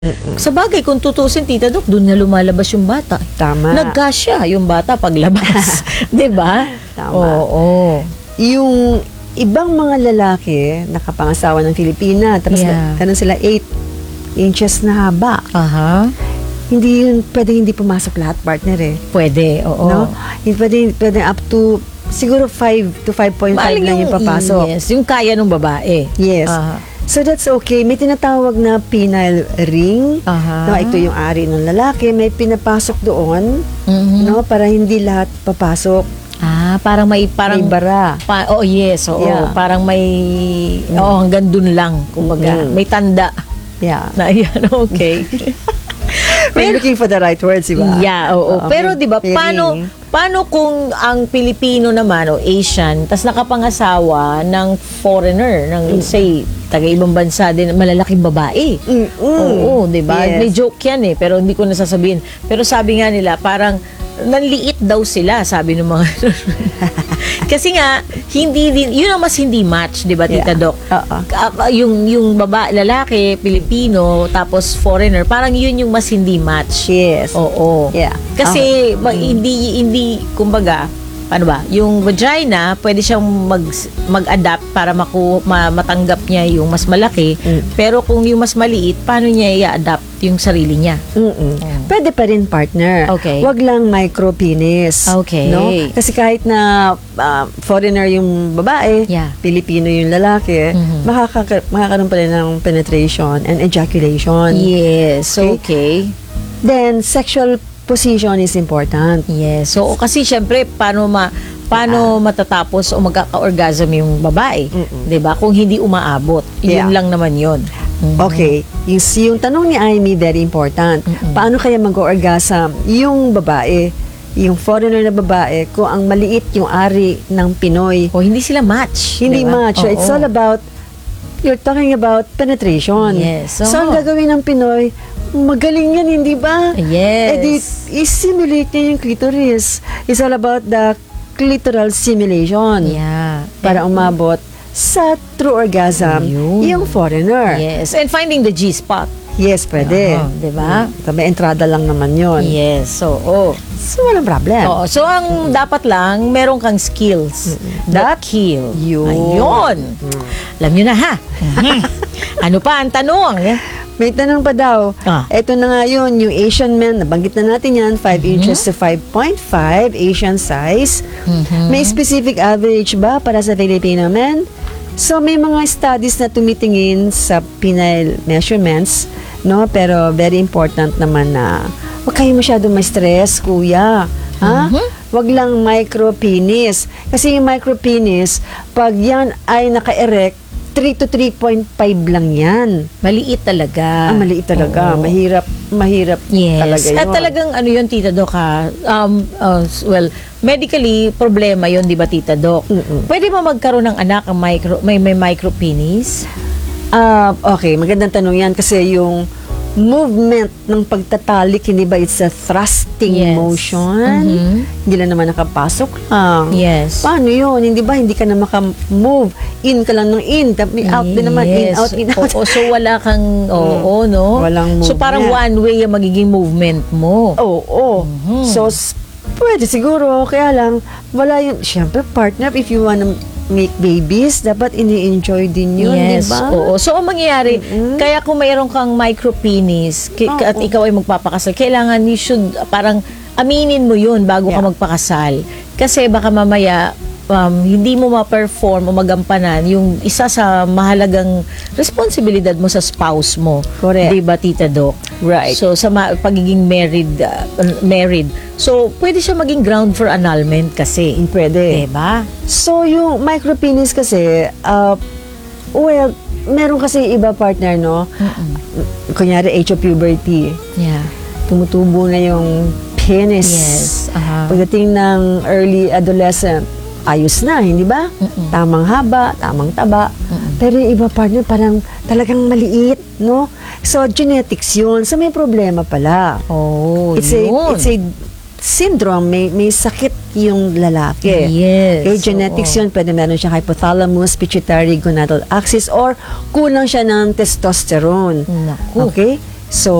Sa bagay, kung tutusin, Tita Doc, doon na lumalabas yung bata. Tama. Nagkasya yung bata paglabas. 'Di ba? Tama. Oo. Yung ibang mga lalaki nakapangasawa ng Filipina, tapos ganun sila 8 inches na haba. Aha. Hindi yun, pwede hindi pumasok lahat, partner eh. Pwede, oo. No? Hindi pwede up to, siguro 5 to 5.5 lang yung papasok. Yes, yung kaya ng babae. Yes. So that's okay. May tinatawag na penile ring. No, ito yung ari ng lalaki. May pinapasok doon, no, para hindi lahat papasok. Parang may bara. Yes, oo. Yeah. Parang may hanggang dun lang, kumbaga. May tanda. Yeah. Na yan, okay. We're looking for the right words, diba? Yeah, oo. Pero diba, paano kung ang Pilipino naman o Asian, tas nakapangasawa ng foreigner, ng say, taga-ibang bansa din, malalaking babae. Oo, diba? Yes. May joke yan eh, pero hindi ko nasasabihin. Pero sabi nga nila, parang nanliit daw sila, sabi ng mga kasi nga hindi din, yun ang mas hindi match, 'di ba, Tita Doc? Yung lalaki Pilipino tapos foreigner, parang yun yung mas hindi match. Yes. Oo. Yeah. Kasi hindi kumbaga, ano ba, yung vagina, pwede siyang mag-adapt para matanggap niya yung mas malaki. Pero kung yung mas maliit, paano niya i-adapt yung sarili niya? Pwede pa rin, partner. Okay. Wag lang micro-penis. Okay. No? Kasi kahit na foreigner yung babae, Pilipino yung lalaki, makakaroon pa rin ng penetration and ejaculation. Yes. Okay. Then, sexual position is important. Yes. So, kasi syempre, paano matatapos o magkaka-orgasm yung babae? 'Di ba? Kung hindi umaabot. Yun lang naman yun. Okay. Yung tanong ni Amy, very important. Paano kaya mag-orgasm yung babae, yung foreigner na babae, kung ang maliit yung ari ng Pinoy? O hindi sila match. Hindi match. So, it's all about, you're talking about penetration. Yes. So, ang gagawin ng Pinoy, magaling yan, hindi ba? Yes. I-simulate niya yung clitoris. It's all about the clitoral simulation. Yeah. Para umabot sa true orgasm yung foreigner. Yes. And finding the G-spot. Yes, pwede. Diba? May entrada lang naman yun. Yes. So, walang problem. So, ang dapat lang, meron kang skills. That kill. Ayun. Alam nyo na, ha? Ano pa ang tanong? May tanong pa daw. Ito na nga yun, yung Asian men, nabanggit na natin yan, 5 inches to 5.5 Asian size. May specific average ba para sa Filipino men? So, may mga studies na tumitingin sa penile measurements, no? Pero very important naman na huwag kayo masyadong ma-stress, kuya. Wag lang micro-penis. Kasi yung micro-penis, pag yan ay naka-erect, 3 to 3.5 lang yan. Maliit talaga. Maliit talaga. Mahirap talaga yun. At talagang ano yun, Tita Doc, ha? Well, medically, problema yun, di ba, Tita Doc? Pwede ba magkaroon ng anak ang may micro-penis? Okay, magandang tanong yan kasi yung movement ng pagtatalik, hindi ba it's a thrusting motion? Hindi lang naman nakapasok lang. Yes. Paano yun? Hindi ba hindi ka na maka-move? In ka lang ng in, out din naman, in, out, in, out. So wala kang, no? Walang movement. So parang one way yung magiging movement mo. So, pwede siguro, kaya lang, wala yung, syempre, partner, if you wanna make babies, dapat ini-enjoy din yun, yes, diba? Oo. So, ang mangyayari, kaya kung mayroon kang micro-penis, at ikaw ay magpapakasal, kailangan you should, parang, aminin mo yun bago ka magpakasal. Kasi baka mamaya, hindi mo ma-perform o magampanan yung isa sa mahalagang responsibilidad mo sa spouse mo. Correct. Diba, Tita Doc? Right. So, sa pagiging married. So, pwede siya maging ground for annulment kasi. Pwede. Diba? So, yung micropenis kasi, well, meron kasi iba, partner, no? Kunyari, age of puberty. Yeah. Tumutubo na yung penis. Yes. Pagdating ng early adolescent, ayos na, hindi ba? Tamang haba, tamang taba. Pero yung iba, partner, parang talagang maliit, no? So, genetics yun. So, may problema pala. It's a syndrome. May sakit yung lalaki. Yes. Okay, genetics yun. Pwede meron siya hypothalamus, pituitary gonadal axis, or kulang siya ng testosterone. Naku. Okay? So,